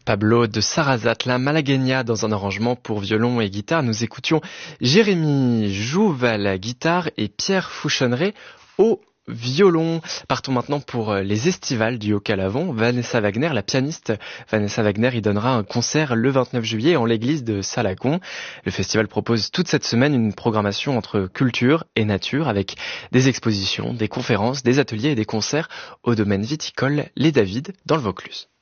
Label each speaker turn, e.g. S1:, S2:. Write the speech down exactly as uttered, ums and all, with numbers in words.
S1: Pablo de Sarrazate, la Malagueña dans un arrangement pour violon et guitare. Nous écoutions Jérémy Jouve à la guitare et Pierre Fouchonneret au violon. Partons maintenant pour les estivales du Haut-Calavon. Vanessa Wagner, la pianiste Vanessa Wagner, y donnera un concert le vingt-neuf juillet en l'église de Salagon. Le festival propose toute cette semaine une programmation entre culture et nature avec des expositions, des conférences, des ateliers et des concerts au domaine viticole Les Davids dans le Vaucluse.